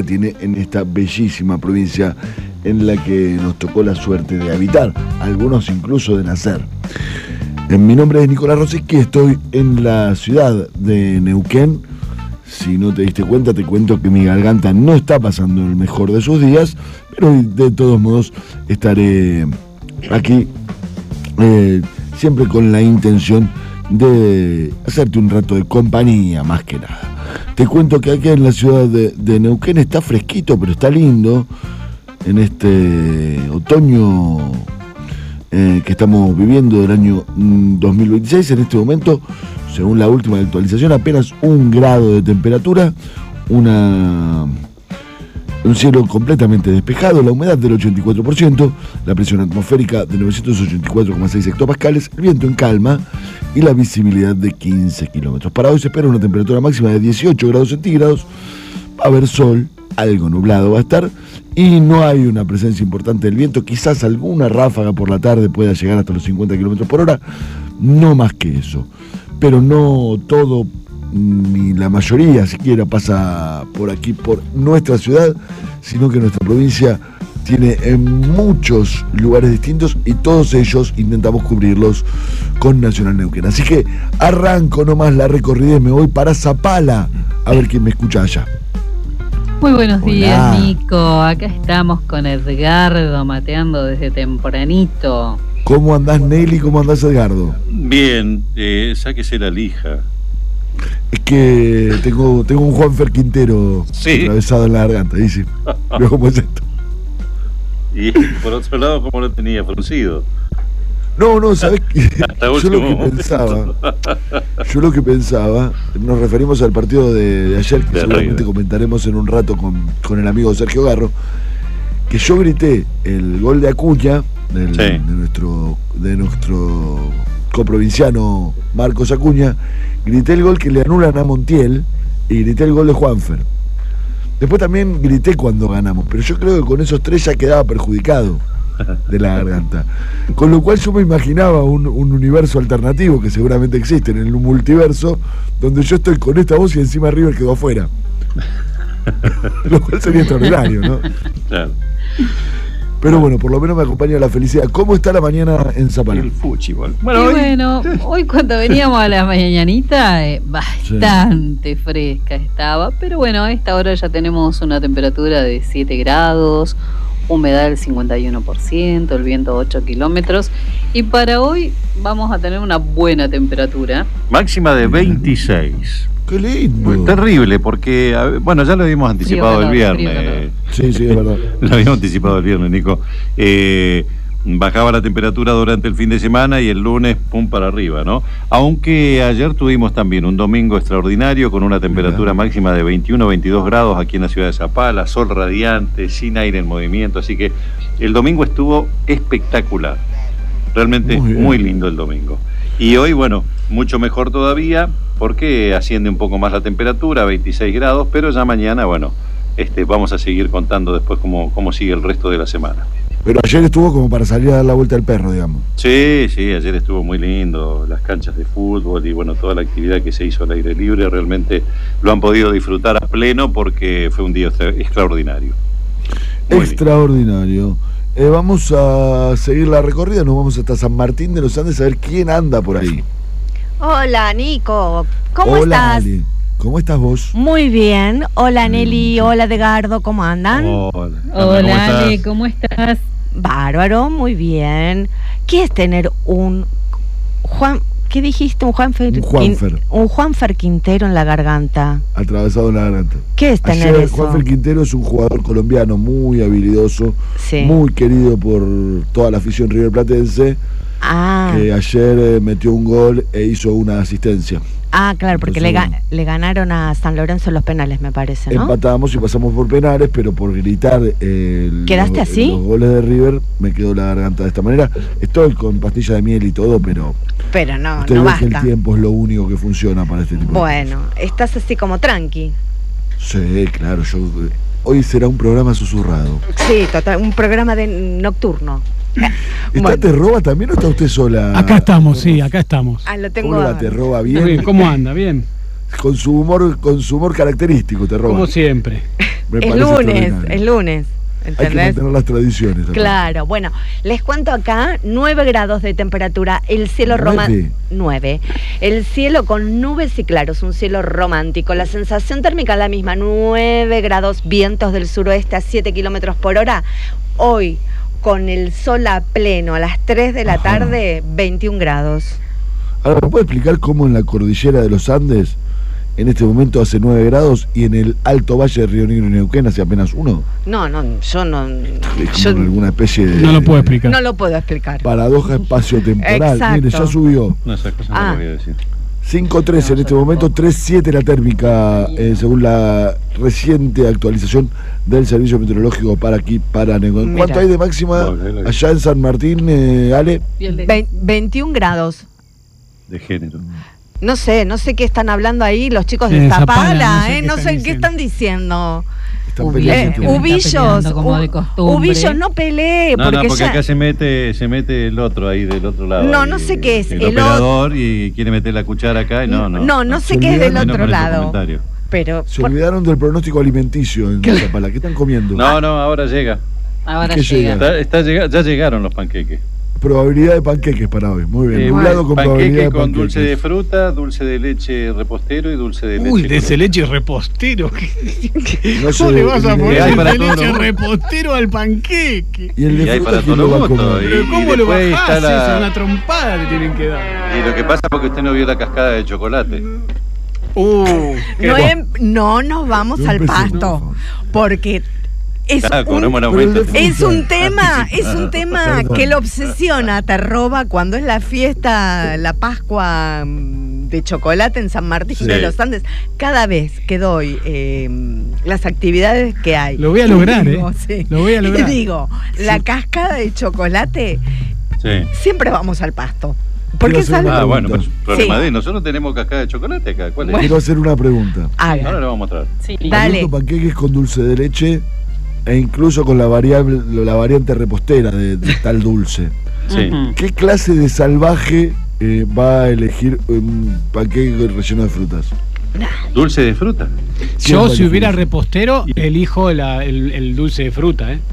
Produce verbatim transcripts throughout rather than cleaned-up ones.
tiene en esta bellísima provincia en la que nos tocó la suerte de habitar, algunos incluso de nacer. Mi nombre es Nicolás Rosicki, estoy en la ciudad de Neuquén. Si no te diste cuenta, te cuento que mi garganta no está pasando el mejor de sus días, pero de todos modos estaré aquí eh, siempre con la intención de hacerte un rato de compañía, más que nada. Te cuento que aquí en la ciudad de, de Neuquén está fresquito, pero está lindo en este otoño eh, que estamos viviendo del año mm, dos mil veintiséis. En este momento, según la última actualización, apenas un grado de temperatura, una, un cielo completamente despejado, la humedad del ochenta y cuatro por ciento, la presión atmosférica de novecientos ochenta y cuatro coma seis hectopascales, el viento en calma y la visibilidad de quince kilómetros. Para hoy se espera una temperatura máxima de dieciocho grados centígrados, va a haber sol, algo nublado va a estar y no hay una presencia importante del viento, quizás alguna ráfaga por la tarde pueda llegar hasta los cincuenta kilómetros por hora, no más que eso. Pero no todo, ni la mayoría siquiera pasa por aquí, por nuestra ciudad, sino que nuestra provincia tiene en muchos lugares distintos y todos ellos intentamos cubrirlos con Nacional Neuquén. Así que arranco nomás la recorrida y me voy para Zapala, a ver quién me escucha allá. Muy buenos Hola. días, Nico. Acá estamos con Edgardo mateando desde tempranito. ¿Cómo andás, Nelly? ¿Cómo andás, Edgardo? Bien, eh, sáquese la lija. Es que tengo, tengo un Juanfer Quintero Sí. atravesado en la garganta, dice. Veo cómo es esto. Y por otro lado, ¿cómo lo tenía fruncido? No, no, ¿sabés qué? Hasta Yo último lo que momento. pensaba, yo lo que pensaba, nos referimos al partido de, de ayer, que De seguramente River. comentaremos en un rato con, con el amigo Sergio Garro, que yo grité el gol de Acuña, del, Sí. de nuestro de nuestro coprovinciano Marcos Acuña, grité el gol que le anulan a Montiel y grité el gol de Juanfer. Después también grité cuando ganamos, pero yo creo que con esos tres ya quedaba perjudicado de la garganta. Con lo cual yo me imaginaba un, un universo alternativo que seguramente existe en el multiverso, donde yo estoy con esta voz y encima River quedó afuera. Lo cual sería extraordinario, ¿no? Claro. Pero bueno, por lo menos me acompaña la felicidad. ¿Cómo está la mañana en Zapala? El fútbol. Y bueno, hoy cuando veníamos a la mañanita, eh, bastante fresca estaba, pero bueno, a esta hora ya tenemos una temperatura de siete grados, humedad del cincuenta y uno por ciento, el viento ocho kilómetros, y para hoy vamos a tener una buena temperatura. Máxima de veintiséis. ¡Qué lindo! Pues terrible, porque, a ver, bueno, ya lo habíamos anticipado Frío, el calor, viernes. frío, calor. Sí, sí, es verdad. Lo habíamos anticipado el viernes, Nico. Eh, bajaba la temperatura durante el fin de semana y el lunes, pum, para arriba, ¿no? Aunque ayer tuvimos también un domingo extraordinario con una temperatura máxima de veintiuno a veintidós grados aquí en la ciudad de Zapala, sol radiante, sin aire en movimiento, así que el domingo estuvo espectacular. Realmente Muy muy, bien. lindo el domingo. Y hoy, bueno, mucho mejor todavía porque asciende un poco más la temperatura, veintiséis grados, pero ya mañana, bueno, este, vamos a seguir contando después cómo, cómo sigue el resto de la semana. Pero ayer estuvo como para salir a dar la vuelta al perro, digamos. Sí, sí, ayer estuvo muy lindo, las canchas de fútbol y bueno, toda la actividad que se hizo al aire libre, realmente lo han podido disfrutar a pleno porque fue un día extra- extraordinario. Muy Extraordinario. Eh, vamos a seguir la recorrida, nos vamos hasta San Martín de los Andes a ver quién anda por ahí. Hola, Nico. ¿Cómo Hola, estás? Ale. ¿Cómo estás vos? Muy bien. Hola, Nelly. Hola, Edgardo. ¿Cómo andan? lindo. Hola, Ana, Hola, ¿cómo estás? Ale, ¿cómo estás? Bárbaro, muy bien. ¿Qué es tener un Juan... ¿Qué dijiste? Un Juanfer... Un Juanfer. Quin- un Juanfer Quintero en la garganta. Atravesado en la garganta. ¿Qué es tener Ayer eso? Juanfer Quintero es un jugador colombiano muy habilidoso, Sí. muy querido por toda la afición riverplatense, Ah, que ayer eh, metió un gol e hizo una asistencia. ah, claro, porque le, Entonces, ga- le ganaron a San Lorenzo en los penales, me parece, ¿no? Empatamos y pasamos por penales, pero por gritar eh, ¿Quedaste los, así? los goles de River me quedó la garganta de esta manera. Estoy con pastilla de miel y todo, pero Pero no, usted no ve que el basta. tiempo es lo único que funciona para este tipo de Bueno, estás así como tranqui. cosas. Sí, claro, yo eh, hoy será un programa susurrado. Sí, total, un programa de nocturno. ¿Está Bueno. Te Roba también o está usted sola? Acá estamos, sí, acá estamos. Ah, lo tengo. ¿Cómo va? a- Te Roba Muy bien. bien, ¿cómo anda? Bien, Con su humor, con su humor característico, Te Roba. como siempre. Me es parece lunes, extraordinario. es lunes. Hay que ¿Entendés? mantener las tradiciones. ¿no? Claro, bueno, les cuento acá, nueve grados de temperatura, el cielo romántico. nueve. El cielo con nubes y claros, un cielo romántico. La sensación térmica es la misma, nueve grados, vientos del suroeste a siete kilómetros por hora. Hoy, con el sol a pleno, a las tres de la Ajá. tarde, veintiún grados. Ahora, ¿me puede explicar cómo en la cordillera de los Andes en este momento hace nueve grados y en el Alto Valle de Río Negro y Neuquén hace apenas uno? No, no, yo no... Es Yo como alguna especie de... No lo puedo explicar. no lo puedo explicar. Paradoja espacio-temporal. Exacto. Mire, ya subió. No, esas cosas Ah. no las voy a decir. cinco tres en este momento, tres siete la térmica, eh, según la reciente actualización del Servicio Meteorológico para aquí, para Neuquén. Mira. ¿Cuánto hay de máxima allá en San Martín, eh, Ale? Ve- veintiún grados. De género. No sé, no sé qué están hablando ahí los chicos Eh, de Zapala, Zapala, no sé eh, qué no están sé qué diciendo. están diciendo. Están Ubi- peleando Eh, este Ubi- momento. Ubillos, peleando como u- de costumbre. Ubillos, no pelee, No, porque, no, porque ya... acá se mete, se mete el otro ahí del otro lado. No, ahí, no sé qué es, El, el operador y quiere meter la cuchara acá y no, no. no, no sé Se qué es del olvidaron- Menos otro con ese lado. comentario. Pero, Se por- olvidaron del pronóstico alimenticio en Zapala. ¿Qué están comiendo? No, no, ahora llega. Ahora ¿Qué llega. llega? Está, está llega- ya llegaron los panqueques. Probabilidad de panqueques para hoy. Muy bien. Eh, Nublado con probabilidad panqueque de con panqueques. dulce de fruta, dulce de leche repostero y dulce de leche. Uy, de con- ese leche repostero. No sé, ¿Cómo le vas a y- poner hay ese para leche todos los- repostero al panqueque? Y el de Y hay fruta, para ¿quién todos lo los va a gustos. comer? Y- Pero ¿cómo lo después bajás? está la- Es una trompada le tienen que dar. Y lo que pasa es porque usted no vio la cascada de chocolate. Uh, qué no, bueno. em- no nos vamos No al empecé, pasto, no. porque es Claro, un, cobramos el pero el aumento. de- es un tema, es un tema Perdón. que lo obsesiona, te roba cuando es la fiesta, la Pascua mm, de chocolate en San Martín Sí. de los Andes. Cada vez que doy eh, las actividades que hay, Lo voy a lograr, digo, ¿eh? sí, Lo voy a lograr. y digo, la cascada de chocolate, Sí. siempre vamos al pasto. Porque hacer es algo... una Ah, bueno, pero pregunta. problema Sí. de nosotros tenemos cascada de chocolate acá. ¿Cuál es? Bueno. Quiero hacer una pregunta. Haga. Ahora le vamos a mostrar. Sí. Dale. Habiendo panqueques con dulce de leche e incluso con la variable, la variante repostera de, de tal dulce. Sí. Ujú. ¿Qué clase de salvaje eh, va a elegir un panqueque relleno de frutas? Dulce de fruta. Yo, ¿Quién si va a hubiera elegir? repostero, elijo la- el, el dulce de fruta, ¿eh?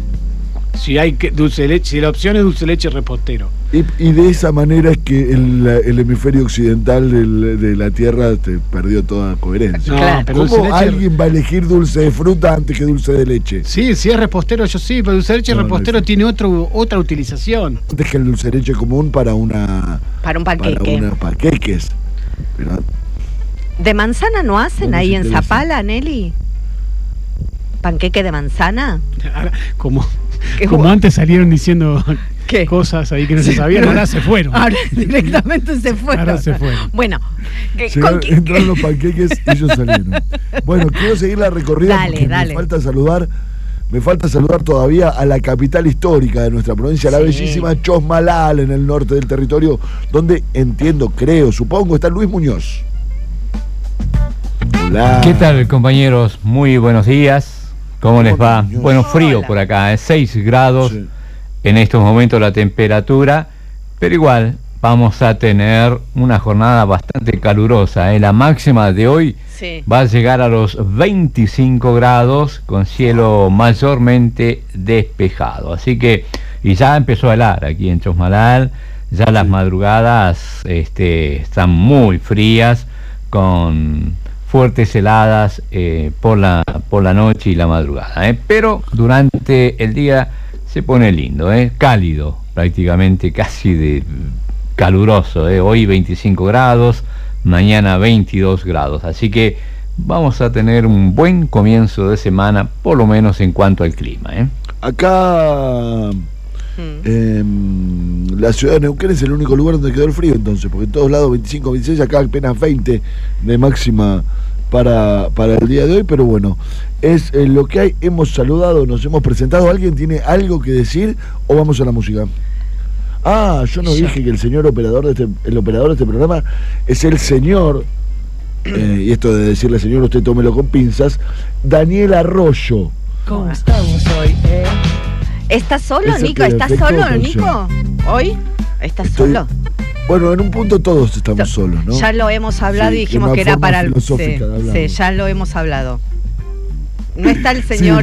Si hay que, dulce de leche, si la opción es dulce de leche repostero. Y, y de esa manera es que el, el hemisferio occidental del- de la Tierra te perdió toda coherencia. No, Claro. pero dulce de ¿Cómo leche. alguien va a elegir dulce de fruta antes que dulce de leche? Sí, si es repostero, yo sí, pero dulce de leche No, no repostero es- tiene otro, otra utilización. Antes que el dulce de leche común para una Para un para panqueque. unos panqueques. Pero ¿De manzana no hacen No nos ahí en interesa. Zapala, Nelly? ¿Panqueque de manzana? Ahora, Como, Qué como bueno. antes salieron diciendo ¿Qué? cosas ahí que no se sabían, ahora se fueron. Ahora directamente se fueron. Ahora se fueron. Bueno, eh, llegaron- ¿con qué- entraron los panqueques y ellos salieron. Bueno, quiero seguir la recorrida Dale, porque dale. me falta saludar, me falta saludar todavía a la capital histórica de nuestra provincia, la Sí. bellísima Chosmalal, en el norte del territorio, donde entiendo, creo, supongo, está Luis Muñoz. Hola. ¿Qué tal, compañeros? Muy buenos días. ¿Cómo les va? Dios. Bueno, frío Hola. por acá, es seis grados Sí. en estos momentos la temperatura, pero igual vamos a tener una jornada bastante calurosa. ¿eh? La máxima de hoy Sí. va a llegar a los veinticinco grados con cielo mayormente despejado. Así que, y ya empezó a helar aquí en Chosmalal, ya las madrugadas este, están muy frías, con fuertes heladas eh, por la por la noche y la madrugada, ¿eh? Pero durante el día se pone lindo, ¿eh? Cálido, prácticamente casi de caluroso, ¿eh? Hoy veinticinco grados, mañana veintidós grados, así que vamos a tener un buen comienzo de semana, por lo menos en cuanto al clima, ¿eh? Acá Mm. eh, la ciudad de Neuquén es el único lugar donde quedó el frío entonces, porque en todos lados veinticinco, veintiséis, acá apenas veinte de máxima para, para el día de hoy, pero bueno, es eh, lo que hay. Hemos saludado, nos hemos presentado. ¿Alguien tiene algo que decir o vamos a la música? Ah, yo no Yo. dije que el señor operador de este, el operador de este programa es el señor, eh, y esto de decirle señor, usted tómelo con pinzas, Daniel Arroyo. ¿Cómo estamos hoy? Eh? ¿Estás solo, Ese Nico? ¿Estás perfecto solo, producción. Nico? ¿Hoy? ¿Estás Estoy- solo? Bueno, en un punto todos estamos solos, ¿no? Ya lo hemos hablado Sí, y de dijimos una que era forma para el... Sí, filosófica de hablar. sí, ya lo hemos hablado. no está el señor Sí.